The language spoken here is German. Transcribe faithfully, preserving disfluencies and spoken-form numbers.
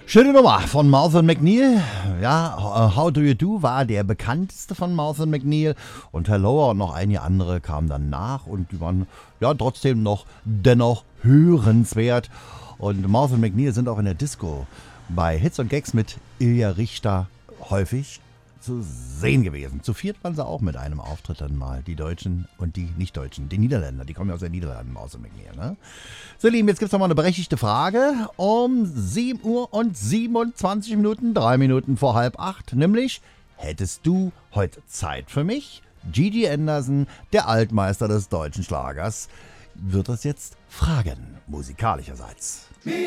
Schöne Nummer von Martha McNeil. Ja, How Do You Do war der bekannteste von Martha McNeil und Hello und noch einige andere kamen dann nach und die waren ja trotzdem noch dennoch hörenswert. Und Martha McNeil sind auch in der Disco bei Hits und Gags mit Ilja Richter häufig zu sehen gewesen. Zu viert waren sie auch mit einem Auftritt dann mal. Die Deutschen und die Nicht-Deutschen. Die Niederländer, die kommen ja aus den Niederlanden, Martha McNeil, ne? So, ihr Lieben, jetzt gibt es nochmal eine berechtigte Frage um sieben Uhr und siebenundzwanzig Minuten, drei Minuten vor halb acht. Nämlich, hättest du heute Zeit für mich? Gigi Anderson, der Altmeister des deutschen Schlagers, wird das jetzt fragen, musikalischerseits.